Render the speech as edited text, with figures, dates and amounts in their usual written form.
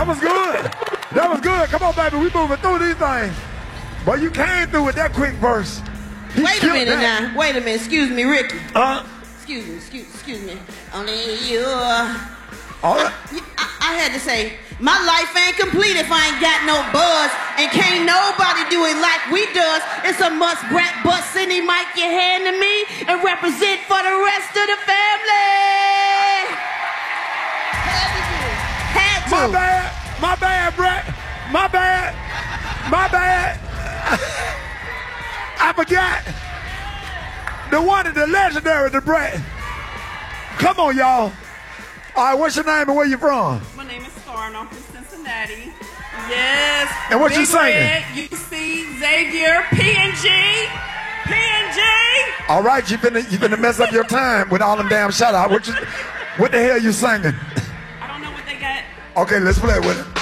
That was good. That was good. Come on, baby. We moving through these things. But you came through with that quick verse. Wait a minute now. Wait a minute. Excuse me, Ricky. Excuse me. Only you. All right. I had to say, my life ain't complete if I ain't got no buzz, and can't nobody do it like we does. It's a must rap bust any mic you hand to me and represent for the rest of the family. Had to. My bad, Brett. My bad. I forgot. The one and the legendary, the Brett. Come on, y'all. All right, what's your name and where you from? My name is Star and I'm from Cincinnati. Yes. And what you singing? Red, UC, Xavier, PNG. All right, you finna mess up your time with all them damn shout out. What the hell you singing? I don't know what they got. Okay, let's play with it.